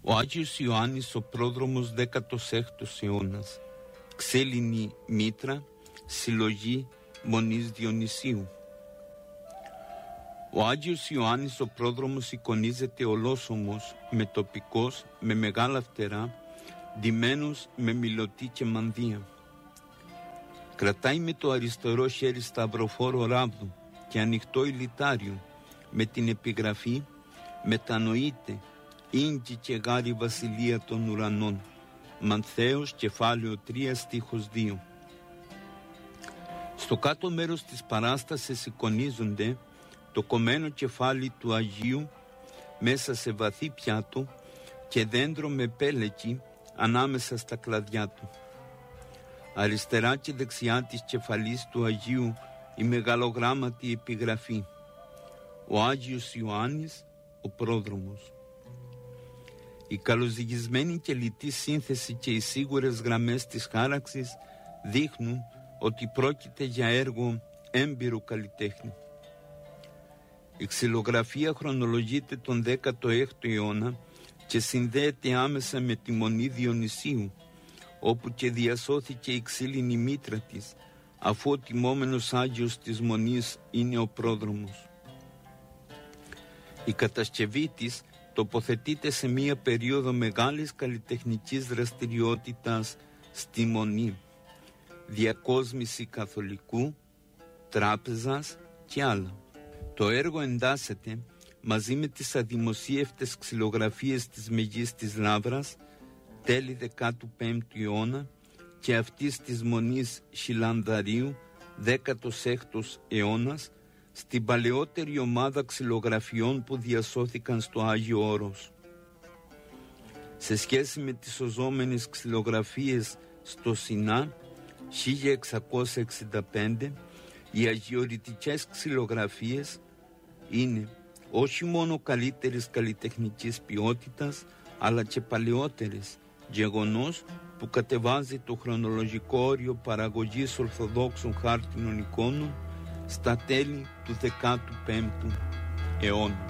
Ο Άγιος Ιωάννης, ο πρόδρομος 16ος αιώνας. Ξέλινη μήτρα, συλλογή Μονής Διονυσίου. Ο Άγιος Ιωάννης ο πρόδρομος εικονίζεται ολόσωμος, μετοπικός, με μεγάλα φτερά, ντυμένος με μιλωτή και μανδύα. Κρατάει με το αριστερό χέρι σταυροφόρο ράβδο και ανοιχτό ηλιτάριο, με την επιγραφή «Μετανοείται, ίγκη και γάρη βασιλεία των ουρανών». Μανθαίος, κεφάλαιο 3, στίχος 2. Στο κάτω μέρος της παράστασης εικονίζονται το κομμένο κεφάλι του Αγίου μέσα σε βαθύ πιάτο και δέντρο με πέλεκι ανάμεσα στα κλαδιά του. Αριστερά και δεξιά της κεφαλής του Αγίου η μεγαλογράμματη επιγραφή «Ο Άγιος Ιωάννης, ο πρόδρομος». Η καλοζυγισμένη και λιτή σύνθεση και οι σίγουρες γραμμές της χάραξης δείχνουν ότι πρόκειται για έργο έμπειρου καλλιτέχνη. Η ξυλογραφία χρονολογείται τον 16ο αιώνα και συνδέεται άμεσα με τη Μονή Διονυσίου, όπου και διασώθηκε η ξύλινη μήτρα της, αφού ο τιμόμενος Άγιος της Μονής είναι ο πρόδρομος. Η κατασκευή της τοποθετείται σε μία περίοδο μεγάλης καλλιτεχνικής δραστηριότητας στη Μονή, διακόσμηση καθολικού, τράπεζας και άλλα. Το έργο εντάσσεται μαζί με τις αδημοσίευτες ξυλογραφίες της Μεγίστης Λαύρας τέλη 15ου αιώνα και αυτής της Μονής Χιλανδαρίου 16ος αιώνας στην παλαιότερη ομάδα ξυλογραφιών που διασώθηκαν στο Άγιο Όρος. Σε σχέση με τις σωζόμενες ξυλογραφίες στο Σινά 1665, οι αγιορητικές ξυλογραφίες είναι όχι μόνο καλύτερης καλλιτεχνικής ποιότητας, αλλά και παλαιότερες, γεγονός που κατεβάζει το χρονολογικό όριο παραγωγής ορθοδόξων χάρτινων εικόνων στα τέλη του 15ου αιώνα.